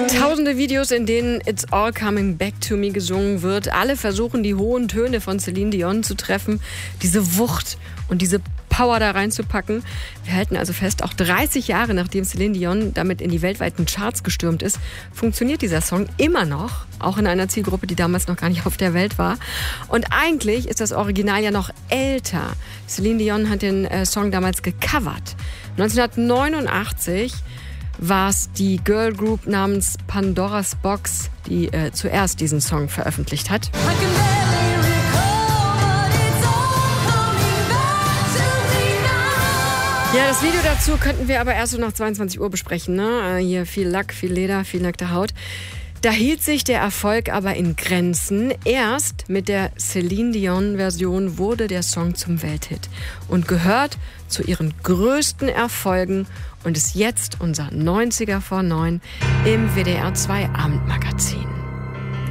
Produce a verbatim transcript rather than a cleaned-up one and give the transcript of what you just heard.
Tausende Videos, in denen It's All Coming Back to Me gesungen wird. Alle versuchen, die hohen Töne von Celine Dion zu treffen, diese Wucht und diese Power da reinzupacken. Wir halten also fest, auch dreißig Jahre nachdem Celine Dion damit in die weltweiten Charts gestürmt ist, funktioniert dieser Song immer noch, auch in einer Zielgruppe, die damals noch gar nicht auf der Welt war. Und eigentlich ist das Original ja noch älter. Celine Dion hat den äh, Song damals gecovert. neunzehnhundertneunundachtzig war es die Girl Group namens Pandora's Box, die äh, zuerst diesen Song veröffentlicht hat. Ja, das Video dazu könnten wir aber erst so nach zweiundzwanzig Uhr besprechen. Ne? Äh, hier viel Lack, viel Leder, viel nackte Haut. Da hielt sich der Erfolg aber in Grenzen. Erst mit der Celine Dion-Version wurde der Song zum Welthit und gehört zu ihren größten Erfolgen und ist jetzt unser neunziger vor neun im W D R zwei Abendmagazin.